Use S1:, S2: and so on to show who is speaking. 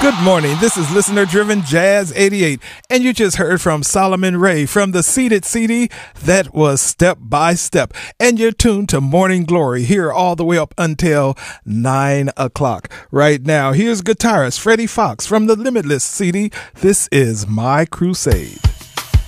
S1: Good morning. This is Listener Driven Jazz 88, and you just heard from Solomon Ray from the Seated CD. That was Step by Step, and you're tuned to Morning Glory here all the way up until 9 o'clock. Right now, here's guitarist Freddie Fox from the Limitless CD. This is My Crusade.